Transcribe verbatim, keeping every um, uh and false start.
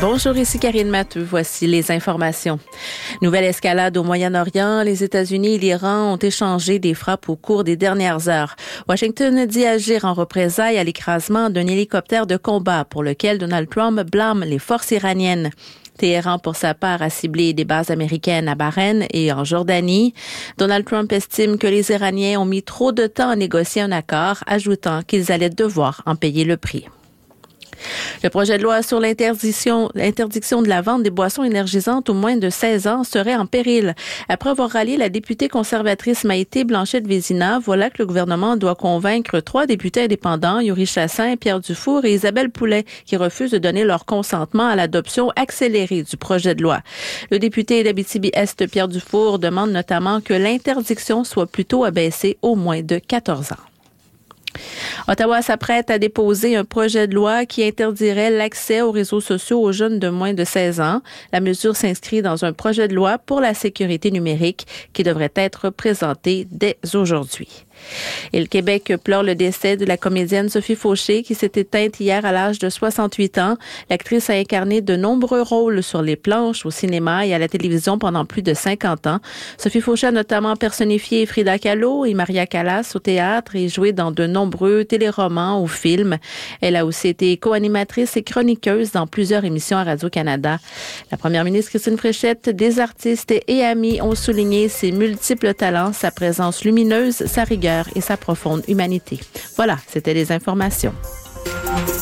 Bonjour, ici Karine Matteux. Voici les informations. Nouvelle escalade au Moyen-Orient. Les États-Unis et l'Iran ont échangé des frappes au cours des dernières heures. Washington dit agir en représailles à l'écrasement d'un hélicoptère de combat pour lequel Donald Trump blâme les forces iraniennes. Téhéran, pour sa part, a ciblé des bases américaines à Bahreïn et en Jordanie. Donald Trump estime que les Iraniens ont mis trop de temps à négocier un accord, ajoutant qu'ils allaient devoir en payer le prix. Le projet de loi sur l'interdiction, l'interdiction de la vente des boissons énergisantes aux moins de seize ans serait en péril. Après avoir rallié la députée conservatrice Maïté Blanchette-Vézina, voilà que le gouvernement doit convaincre trois députés indépendants, Yuri Chassin, Pierre Dufour et Isabelle Poulet, qui refusent de donner leur consentement à l'adoption accélérée du projet de loi. Le député d'Abitibi-Est, Pierre Dufour, demande notamment que l'interdiction soit plutôt abaissée aux moins de quatorze ans. Ottawa s'apprête à déposer un projet de loi qui interdirait l'accès aux réseaux sociaux aux jeunes de moins de seize ans. La mesure s'inscrit dans un projet de loi pour la sécurité numérique qui devrait être présenté dès aujourd'hui. Et le Québec pleure le décès de la comédienne Sophie Fauché qui s'est éteinte hier à l'âge de soixante-huit ans. L'actrice a incarné de nombreux rôles sur les planches, au cinéma et à la télévision pendant plus de cinquante ans. Sophie Fauché a notamment personnifié Frida Kahlo et Maria Callas au théâtre et joué dans de nombreux téléromans ou films. Elle a aussi été co-animatrice et chroniqueuse dans plusieurs émissions à Radio-Canada. La première ministre Christine Fréchette, des artistes et amis ont souligné ses multiples talents, sa présence lumineuse, sa rigueur et sa profonde humanité. Voilà, c'était les informations.